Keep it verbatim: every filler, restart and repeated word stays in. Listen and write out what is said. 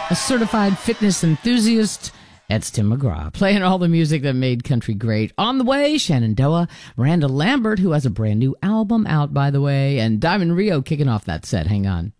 a certified fitness enthusiast. That's Tim McGraw, playing all the music that made country great. On the way, Shenandoah, Miranda Lambert, who has a brand new album out, by the way, and Diamond Rio kicking off that set. Hang on.